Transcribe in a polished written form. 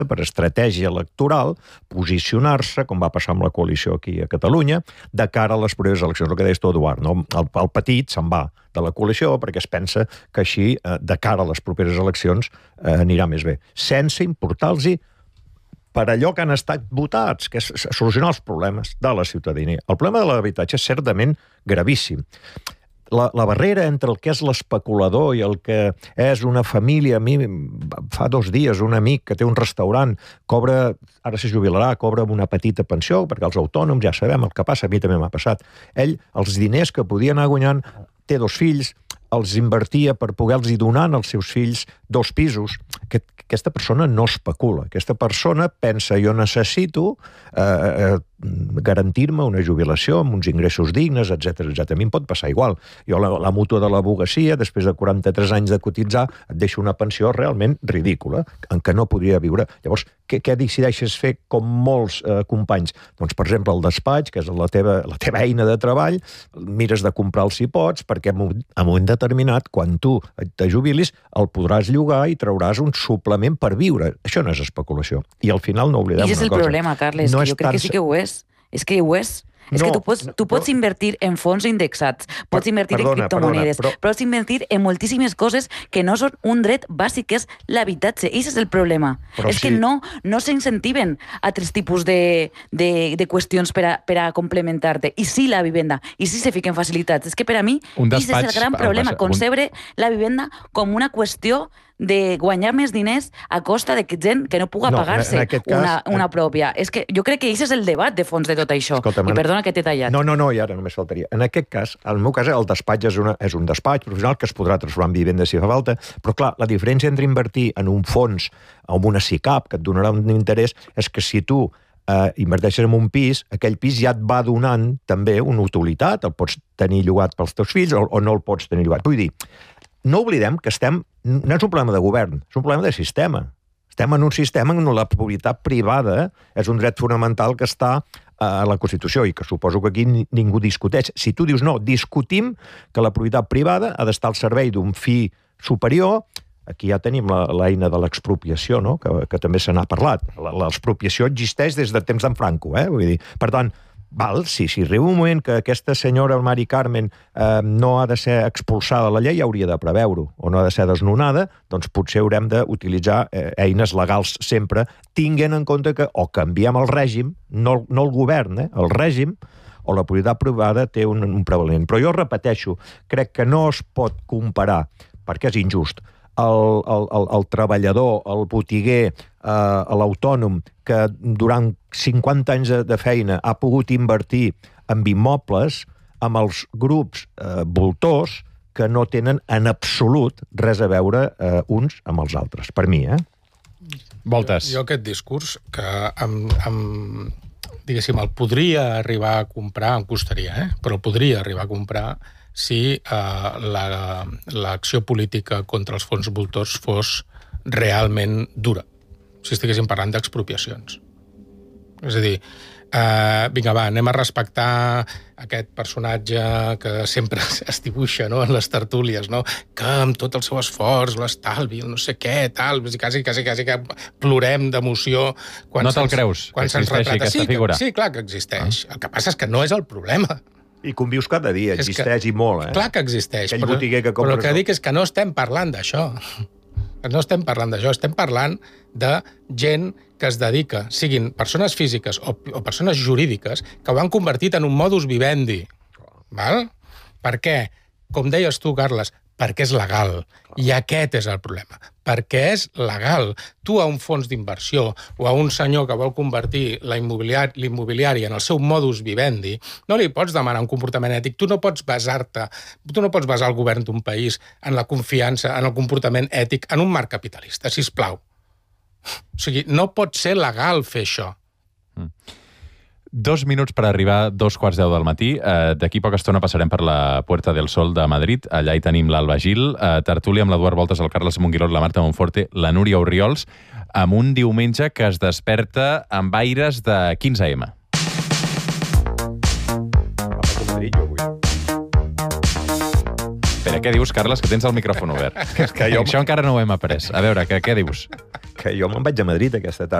per estratègia electoral, posicionar-se, com va passar amb la coalició aquí a Catalunya, de cara a les properes eleccions. El que deies tu, Eduard, no? El petit se'n va de la coalició perquè es pensa que així, de cara a les properes eleccions, anirà més bé. Sense importar-los per allò que han estat votats, que és solucionar els problemes de la ciutadania. El problema de l'habitatge és certament gravíssim. La barrera entre el que és l'especulador i el que és una família... A mi fa 2 dies un amic que té un restaurant, cobra, ara se jubilarà, cobra una petita pensió, perquè els autònoms ja sabem el que passa, a mi també m'ha passat. Ell, els diners que podia anar guanyant, té 2 fills, els invertia per poder-los donar als seus fills 2 pisos. Aquesta persona no especula. Aquesta persona pensa, jo necessito garantir-me una jubilació amb uns ingressos dignes, etc. A mi em pot passar igual. Jo la mútua de l'advocacia, després de 43 anys de cotitzar, et deixa una pensió realment ridícula, en què no podria viure. Llavors, què decideixes fer com molts companys? Doncs, per exemple, el despatx, que és la teva eina de treball, mires de comprar-lo si pots, perquè en un moment determinat, quan tu te jubilis, el podràs llogar i trauràs un suplement per viure. Això no és especulació. I al final no oblidem una cosa. I és el problema, Carles, que jo crec que sí que ho és. És que ho és. És que tu pots invertir en fons indexats, pots invertir en criptomonedes, pots invertir en moltíssimes coses que no són un dret bàsic, que és l'habitatge. I aquest és el problema. És que no s'incentiven altres tipus de qüestions per a complementar-te. I sí la vivenda, i sí se fiquen facilitats. És que per a mi, aquest és el gran problema, concebre la vivenda com una qüestió de guanyar més diners a costa de gent que no puga pagar-se una pròpia. És que jo crec que aquest és el debat de fons de tot això. I perdona que t'he tallat. No, i ara només faltaria. En aquest cas, en el meu cas, el despatx és un despatx professional que es podrà transformar en vivenda si fa falta, però clar, la diferència entre invertir en un fons o en una SICAP que et donarà un interès és que si tu inverteixes en un pis, aquell pis ja et va donant també una utilitat, el pots tenir llogat pels teus fills o no el pots tenir llogat. Vull dir, no oblidem que no és un problema de govern, és un problema de sistema. Estem en un sistema on la propietat privada és un dret fonamental que està a la Constitució i que suposo que aquí ningú discuteix. Si tu dius no, discutim que la propietat privada ha d'estar al servei d'un fi superior, aquí ja tenim l'eina de l'expropiació, no? Que també se n'ha parlat. L'expropiació existeix des de temps d'en Franco, vull dir, per tant, si arriba un moment que aquesta senyora, el Mari Carmen, no ha de ser expulsada de la llei, hauria de preveure-ho, o no ha de ser desnonada, doncs potser haurem d'utilitzar eines legals sempre, tinguent en compte que o canviem el règim, no el govern, el règim, o la propietat privada té un prevalent. Però jo repeteixo, crec que no es pot comparar, perquè és injust, el treballador, el botiguer, l'autònom, que durant 50 anys de feina ha pogut invertir en immobles amb els grups voltors que no tenen en absolut res a veure uns amb els altres. Per mi, Voltes. Jo aquest discurs que diguéssim, el podria arribar a comprar, em costaria, però el podria arribar a comprar si l'acció política contra els fons voltors fos realment dura, si estiguéssim parlant d'expropiacions. És a dir, vinga, va, anem a respectar aquest personatge que sempre es dibuixa, no?, en les tertúlies, no?, que amb tot el seu esforç, l'estalvi, el no sé què, tal, quasi que plorem d'emoció quan no te'l creus, que existeixi aquesta figura? Sí, clar que existeix. El que passa és que no és el problema. I convius cada dia, existeix i molt, Clar que existeix, però el que dic és que no estem parlant d'això. No estem parlant d'això, estem parlant de gent que es dedica, siguin persones físiques o persones jurídiques, que ho han convertit en un modus vivendi. Val? Per què? Com deies tu, Carles, perquè és legal. I aquest és el problema. Perquè és legal. Tu a un fons d'inversió o a un senyor que vol convertir l'immobiliari en el seu modus vivendi, no li pots demanar un comportament ètic. Tu no pots basar el govern d'un país en la confiança, en el comportament ètic, en un marc capitalista, sisplau. O sigui, no pot ser legal fer això. 2 minuts per arribar a 2:15 del matí. D'aquí poca estona passarem per la Puerta del Sol de Madrid. Allà hi tenim l'Alba Gil, tertúlia amb l'Eduard Voltes, el Carles Monguilot, la Marta Monforte, la Núria Orriols, amb un diumenge que es desperta amb aires de 15M. Espera, què dius, Carles? Que tens el micròfon obert. Això encara no ho hem après. A veure, què dius? que jo me'n vaig a Madrid aquesta tarda.